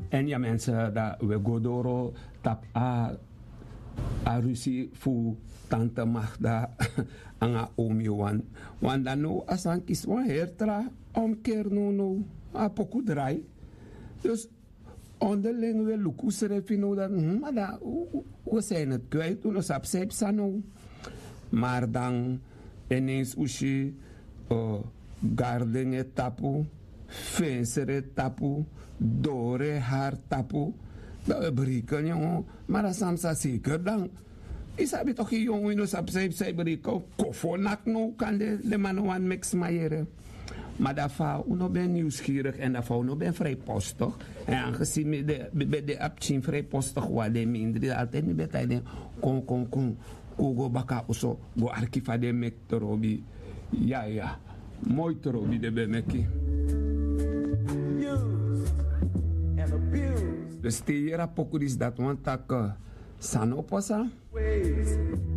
En ja, mensen, dat we godoro tap a Rusie fu tante Magda anga omi wan. Want dan no asan kis wan hertra omkeer no a poku draai. Dus onderling we lukusere fino dan maar da we zijn het kwijt toen ons absep sano. Maar dan ineens ushi gardenge tapu, fensere tapu, dore haar tapu. Dat we breken, jongen. Maar dat samsa zeker dan. Isabi toch die jongen in ons absep breken. Kofonak no kan de man wan mix maaieren. Maar daarvoor uno ben nieuwsgierig en daarvoor uno ben vrijpostig. En aangezien bij de abchin vrijpostig wat de minder altijd niet bij kon go baka oso go archiva de mek torobi. Ja. Mooi torobi de bemeki. Dus die hier pokuris dat want tak sanoposa.